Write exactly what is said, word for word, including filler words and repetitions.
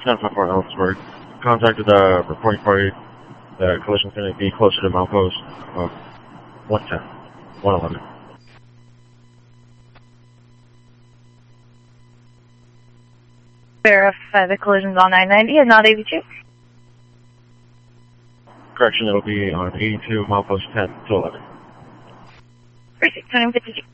ten five four Ellensburg. Contacted the reporting party. The collision is going to be closer to milepost uh, one ten, one eleven. Verify the collision's on nine ninety and not eighty-two. Correction, it'll be on eighty-two, milepost ten to eleven. three six two fifty-two.